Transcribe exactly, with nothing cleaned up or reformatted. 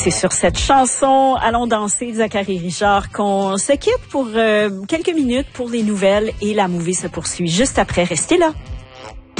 c'est sur cette chanson « Allons danser » de Zachary Richard qu'on se quitte pour euh, quelques minutes pour les nouvelles et la movie se poursuit juste après. Restez là.